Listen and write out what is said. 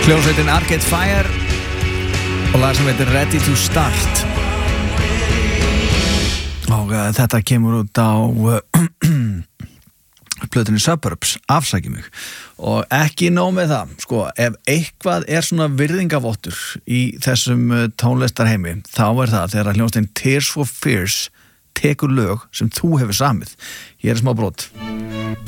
Hljómsveitin Arcade Fire og lag sem heitir Ready to Start og þetta kemur út á plötunni Suburbs, afsæki mig og ekki nóg með það, sko, ef eitthvað er svona virðingavottur í þessum tónlistarheimi, þá það þegar hljómsveitin Tears for Fears tekur lög sem þú hefur samið. Hér smá brot.